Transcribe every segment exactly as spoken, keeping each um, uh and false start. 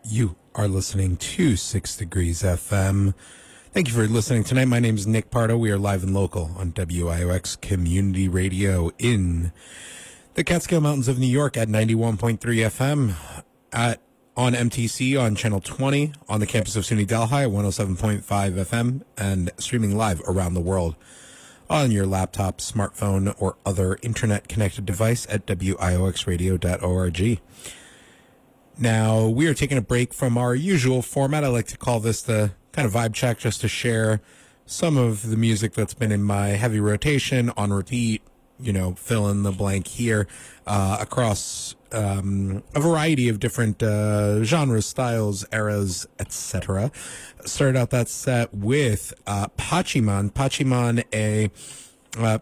You are listening to Six Degrees F M. Thank you for listening tonight. My name is Nick Pardo. We are live and local on W I O X Community Radio in the Catskill Mountains of New York at ninety-one point three F M, at on M T C on Channel twenty, on the campus of SUNY Delhi at one oh seven point five F M, and streaming live around the world on your laptop, smartphone, or other internet-connected device at W I O X radio dot org. Now, we are taking a break from our usual format. I like to call this the kind of vibe check, just to share some of the music that's been in my heavy rotation, on repeat, you know, fill in the blank here, uh, across um, a variety of different uh, genres, styles, eras, et cetera. Started out that set with uh, Pachiman. Pachiman, a uh,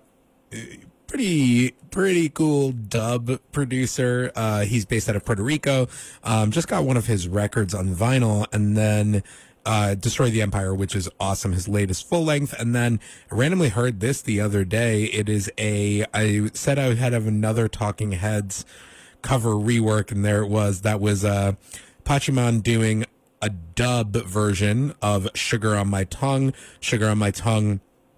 pretty pretty cool dub producer. Uh, he's based out of Puerto Rico. Um, just got one of his records on vinyl, and then uh, Destroy the Empire, which is awesome, his latest full length. And then I randomly heard this the other day. It is a, I said I had of another Talking Heads cover rework, and there it was. That was uh, Pachiman doing a dub version of Sugar on My Tongue. Sugar on My Tongue,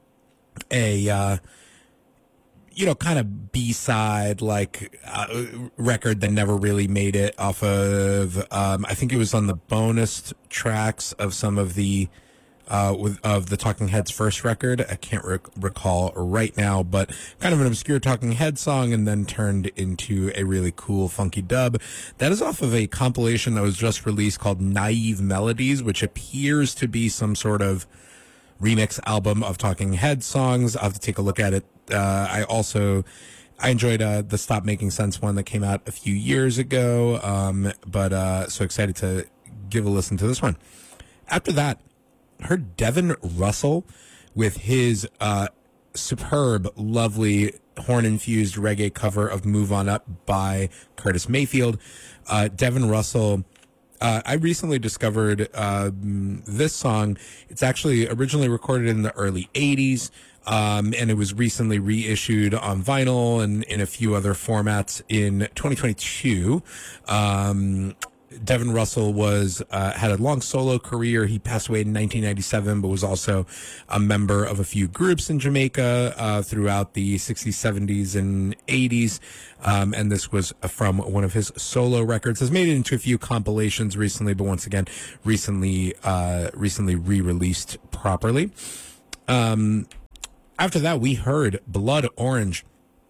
a uh, you know, kind of B-side, like, uh, record that never really made it off of, um, I think it was on the bonus tracks of some of the, uh, with, of the Talking Heads first record. I can't rec- recall right now, but kind of an obscure Talking Head song, and then turned into a really cool, funky dub. That is off of a compilation that was just released called Naive Melodies, which appears to be some sort of remix album of Talking Head songs. I'll have to take a look at it. Uh, I also, I enjoyed, uh, the Stop Making Sense one that came out a few years ago. Um, but, uh, so excited to give a listen to this one. After that, heard Devin Russell with his, uh, superb, lovely horn-infused reggae cover of Move On Up by Curtis Mayfield. Uh, Devin Russell, Uh, I recently discovered um, this song. It's actually originally recorded in the early eighties, um, and it was recently reissued on vinyl and in a few other formats in twenty twenty-two. Um, Devin Russell was uh, had a long solo career. He passed away in nineteen ninety-seven, but was also a member of a few groups in Jamaica uh, throughout the sixties, seventies, and eighties. Um, and this was from one of his solo records. Has made it into a few compilations recently, but once again, recently uh, recently re-released properly. Um, after that, we heard Blood Orange,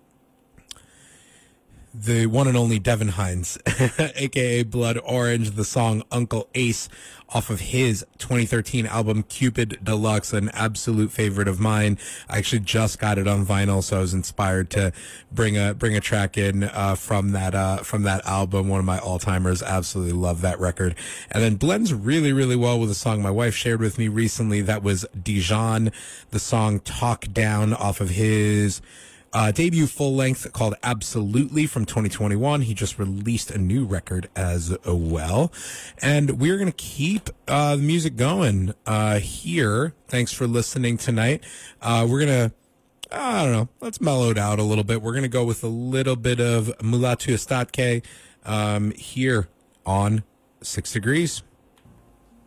the one and only Devin Hines, a k a. Blood Orange, the song Uncle Ace off of his twenty thirteen album Cupid Deluxe, an absolute favorite of mine. I actually just got it on vinyl, so I was inspired to bring a bring a track in uh, from that uh, from that album. One of my all-timers. Absolutely love that record. And then blends really, really well with a song my wife shared with me recently. That was Dijon, the song Talk Down off of his Uh, debut full length called Absolutely from twenty twenty-one. He just released a new record as well. And we're going to keep uh, the music going uh, here. Thanks for listening tonight. Uh, we're going to, I don't know, let's mellow it out a little bit. We're going to go with a little bbit of Mulatu Estatke um, here on Six Degrees.